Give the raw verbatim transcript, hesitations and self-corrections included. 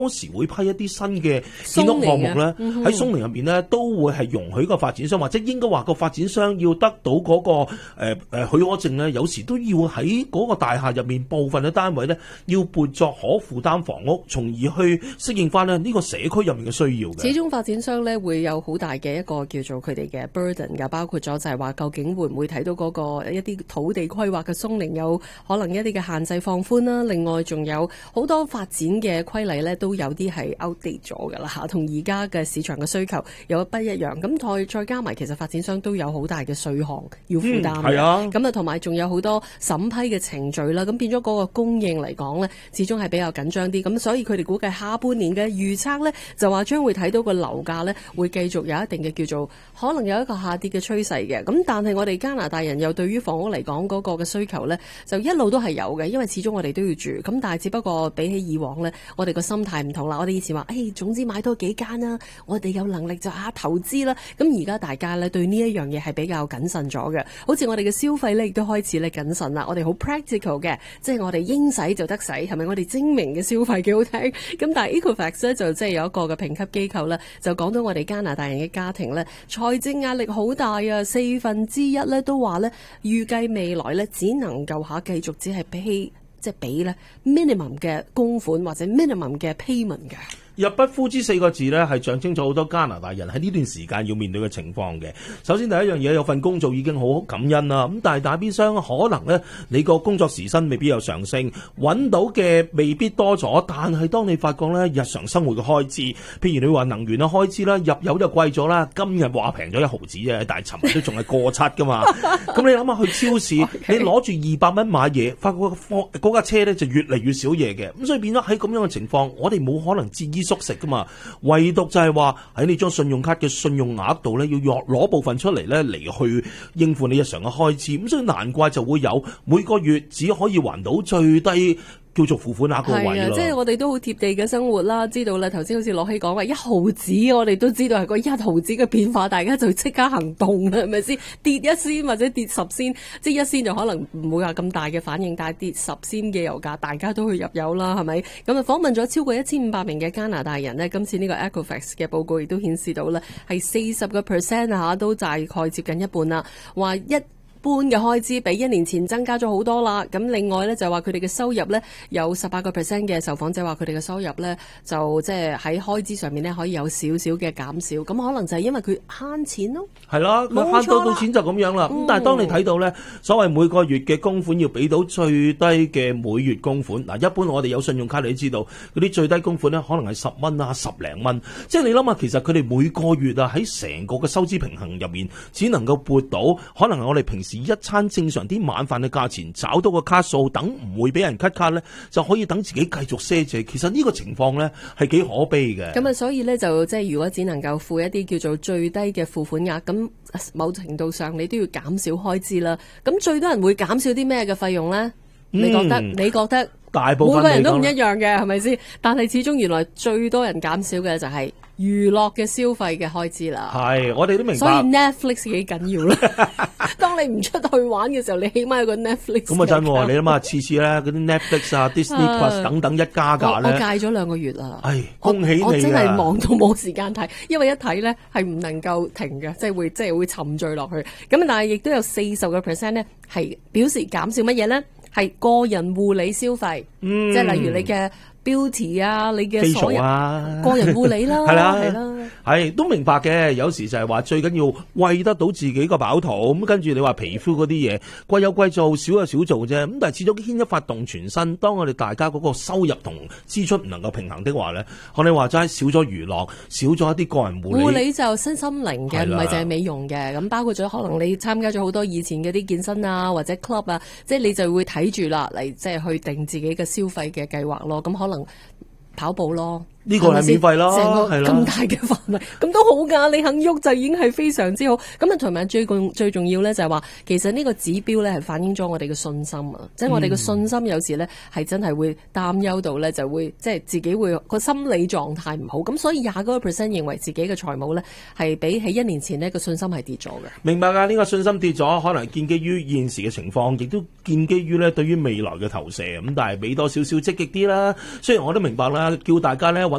當時會批一啲新嘅建築項目咧，喺松齡入面咧都會係容許個發展商，或者應該話個發展商要得到嗰、那個誒誒、呃、許可證咧，有時都要喺嗰個大廈入面部分嘅單位咧，要撥作可負擔房屋，從而去適應翻咧呢個社區入面嘅需要嘅。 始終發展商咧會有好大嘅一個叫做佢哋嘅 burden 㗎，包括咗就係話究竟會唔會睇到嗰個一啲土地規劃嘅鬆齡有可能一啲嘅限制放寬啦，另外仲有好多發展嘅規例咧都有啲係 outdate 咗㗎啦嚇，同而家嘅市場嘅需求有不一樣。咁再再加埋其實發展商都有好大嘅稅項要負擔嘅，咁、嗯、啊同埋仲有好多審批嘅程序啦，咁變咗嗰個供應嚟講咧，始終係比較緊張啲。咁所以佢哋估計下半年嘅預測咧，就話將會睇到個樓價咧會繼續有一定嘅叫做可能有一個下跌嘅趨勢嘅。咁但係我哋加拿大人又對於房屋嚟講嗰個嘅需求咧，就一路都係有嘅，因為始終我哋都要住。咁但係只不過比起以往咧，我哋個心態唔同啦。我哋以前話，誒、哎，總之買多幾間啦，我哋有能力就下投資啦。咁而家大家咧對呢一樣嘢係比較謹慎咗嘅，好似我哋嘅消費咧亦都開始咧謹慎啦。我哋好 practical 嘅，即係我哋應使就得使，係咪？我哋精明嘅消費幾好聽。咁但係 Equifax 咧就即係有一個嘅評級機構咧，就講到我哋加拿大人嘅家庭咧財政壓力好大啊，四分之一咧都話咧預計未來咧只能夠下繼續只係比即係俾咧 minimum 嘅供款或者 minimum 嘅 payment 嘅。 入不敷支四個字呢，係象徵咗好多加拿大人喺呢段時間要面對嘅情況嘅。首先第一樣嘢，有份工做已經好感恩啦。咁但係大邊商可能呢，你個工作時薪未必有上升，揾到嘅未必多咗。但係當你發覺呢，日常生活嘅開支，譬如你話能源嘅開支啦，入油就貴咗啦。今日話平咗一毫子啫，但係尋日都仲係過七噶嘛。咁你諗下去超市，你攞住二百蚊買嘢，發覺嗰架車呢就越嚟越少嘢嘅。咁所以變咗喺咁樣嘅情況，我哋冇可能節衣縮食噶嘛，唯獨就係話喺你張信用卡嘅信用額度咧，要攞攞部分出嚟咧嚟去應付你日常嘅開支，咁所以難怪就會有每個月只可以還到最低叫做付款額個位咯。係啊， 即係我哋都好貼地嘅生活啦，知道啦。頭先好似樂希講話一毫子，我哋都知道係個一毫子嘅變化，大家就即刻行動啦，係咪先？跌一仙或者跌十仙，即係一仙就可能唔會話咁大嘅反應，但係跌十仙嘅油價，大家都去入油啦，係咪？咁啊，訪問咗超過一千五百名嘅加拿大人呢，今次呢個 Equifax 嘅報告亦都顯示到咧，係四十個 percent 嚇，都大概接近一半啦，話一般嘅開支比一年前增加咗好多啦。咁另外咧就話佢哋嘅收入咧有十八個 percent 嘅受訪者話佢哋嘅收入咧就即係喺開支上面咧可以有少少嘅減少。咁可能就係因為佢慳錢咯。 係啦，佢慳到到錢就咁樣啦。咁、嗯、但係當你睇到咧，所謂每個月嘅供款要俾到最低嘅每月供款，嗱，一般我哋有信用卡你都知道嗰啲最低供款咧可能係十蚊啊十零蚊。即係你諗下，其實佢哋每個月啊喺成個嘅收支平衡入面，只能夠撥到可能係我哋平時一餐正常啲晚飯嘅價錢，找到個卡數，等唔會俾人 cut 卡咧，就可以等自己繼續賒借。其實呢個情況咧係幾可悲嘅。 咁啊，所以咧就即係如果只能夠付一啲叫做最低嘅付款額，咁某程度上你都要減少開支啦。咁最多人會減少啲咩嘅費用咧、嗯？你覺得？你覺得？ 大部分每個人都唔一樣嘅，係咪先？但係始終原來最多人減少嘅就係娛樂嘅消費嘅開支啦。 係，我哋都明白。 所以 Netflix 幾緊要啦。當你唔出去玩嘅時候，你起碼有個 Netflix。咁啊真喎， 你諗下，次次咧嗰啲 Netflix 啊、Disney Plus 等等一加價咧。 我戒咗兩個月啦。 唉，恭喜你啊！ 我真係忙到冇時間睇，因為一睇咧係唔能夠停嘅，即係會即係會沉醉落去。咁但係亦都有四十個 percent 咧係表示減少乜嘢咧？係個人護理消費，嗯、即係例如你嘅beauty 啊，你嘅所有個人護理啦， 係啦， 係啦， 係都明白嘅。有時就係話最緊要餵得到自己個飽肚，咁跟住你話皮膚嗰啲嘢貴有貴做，少有少做啫。咁但係始終牽一發動全身。當我哋大家嗰個收入同支出唔能夠平衡的話咧，學你話齋少咗娛樂，少咗一啲個人護理。護理就身心靈嘅，唔係淨係美容嘅。咁包括咗可能你參加咗好多以前嘅啲健身啊，或者 club 啊，即係你就會睇住啦，嚟即係去定自己嘅消費嘅計劃咯。咁可能跑步咯。 呢、這個係免費咯， 成個咁大嘅範圍，咁都好噶。你肯喐就已經係非常之好。咁啊，同埋最重最重要咧，就係話，其實呢個指標咧係反映咗我哋嘅信心啊。即、嗯、係、就是、我哋嘅信心有時咧係真係會擔憂到咧，就會即係、就是、自己會個心理狀態唔好。咁所以廿嗰個 percent 認為自己嘅財務咧係比起一年前呢個信心係跌咗嘅。 明白噶，呢、這個信心跌咗，可能建基於現時嘅情況，亦都建基於咧對於未來嘅投射。咁但係俾多少少積極啲啦。雖然我都明白啦，叫大家咧